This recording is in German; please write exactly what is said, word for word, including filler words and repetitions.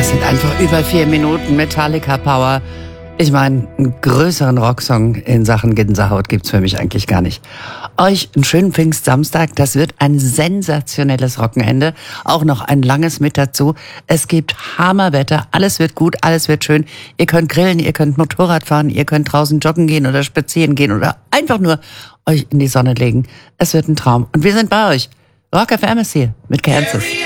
Das sind einfach über vier Minuten Metallica Power. Ich meine, einen größeren Rocksong in Sachen Gänsehaut gibt's für mich eigentlich gar nicht. Euch einen schönen Pfingstsamstag. Das wird ein sensationelles Wochenende. Auch noch ein langes mit dazu. Es gibt Hammerwetter. Alles wird gut, alles wird schön. Ihr könnt grillen, ihr könnt Motorrad fahren, ihr könnt draußen joggen gehen oder spazieren gehen oder einfach nur euch in die Sonne legen. Es wird ein Traum. Und wir sind bei euch. Rock F M ist hier mit Kansas.